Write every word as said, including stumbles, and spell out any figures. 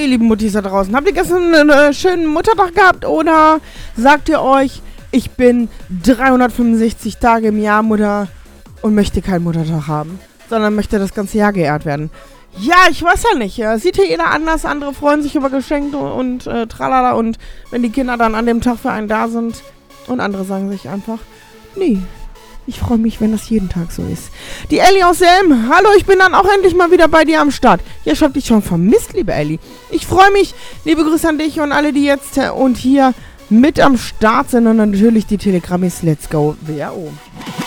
ihr lieben Muttis da draußen? Habt ihr gestern einen schönen Muttertag gehabt oder sagt ihr euch, ich bin dreihundertfünfundsechzig Tage im Jahr Mutter und möchte keinen Muttertag haben, sondern möchte das ganze Jahr geehrt werden? Ja, ich weiß ja nicht. Ja. Sieht hier jeder anders. Andere freuen sich über Geschenke und äh, tralala. Und wenn die Kinder dann an dem Tag für einen da sind und andere sagen sich einfach, nee, ich freue mich, wenn das jeden Tag so ist. Die Elli aus Selm. Hallo, ich bin dann auch endlich mal wieder bei dir am Start. Ja, ich hab dich schon vermisst, liebe Elli. Ich freue mich. Liebe Grüße an dich und alle, die jetzt äh, und hier mit am Start sind. Und natürlich die Telegrammis. Let's go. W R O.